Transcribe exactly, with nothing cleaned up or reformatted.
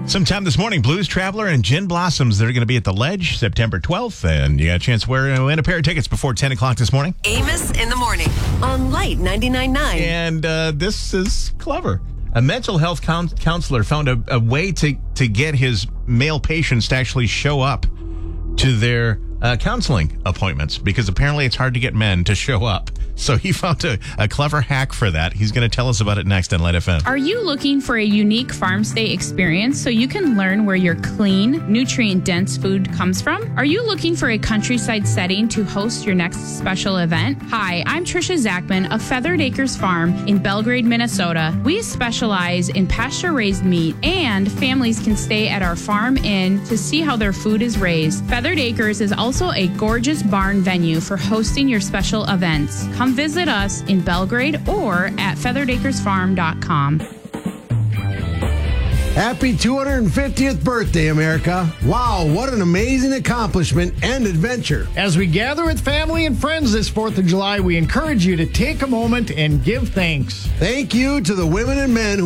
Sometime this morning, Blues Traveler and Gin Blossoms, they're going to be at the Ledge September twelfth, and you got a chance to win a pair of tickets before ten o'clock this morning. Amos in the morning on Light ninety-nine point nine. And uh, this is clever. A mental health con- counselor found a, a way to, to get his male patients to actually show up to their uh, counseling appointments, because apparently it's hard to get men to show up. So he found a, a clever hack for that. He's going to tell us about it next on Light F M. Are you looking for a unique farm stay experience so you can learn where your clean, nutrient-dense food comes from? Are you looking for a countryside setting to host your next special event? Hi, I'm Trisha Zachman of Feathered Acres Farm in Belgrade, Minnesota. We specialize in pasture-raised meat, and families can stay at our farm inn to see how their food is raised. Feathered Acres is also a gorgeous barn venue for hosting your special events. Come visit us in Belgrade or at feathered acres farm dot com. Happy two hundred fiftieth birthday, America. Wow, what an amazing accomplishment and adventure. As we gather with family and friends this fourth of July, we encourage you to take a moment and give thanks. Thank you to the women and men who